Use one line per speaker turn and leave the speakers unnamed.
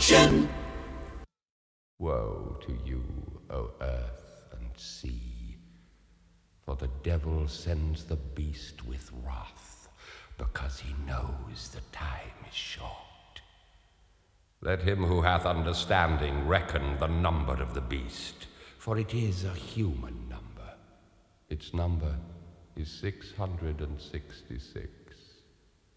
action!
Woe to you, O earth and sea, for the devil sends the beast with wrath, because he knows the time is short. Let him who hath understanding reckon the number of the beast, for it is a human number. Its number is 666.